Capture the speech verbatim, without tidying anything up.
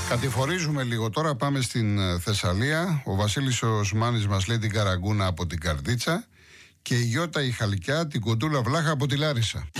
Κατηφορίζουμε λίγο τώρα, πάμε στην Θεσσαλία. Ο Βασίλης ο Σμάνης μας λέει την Καραγκούνα από την Καρδίτσα και η Γιώτα η Χαλκιά την Κοντούλα Βλάχα από τη Λάρισα.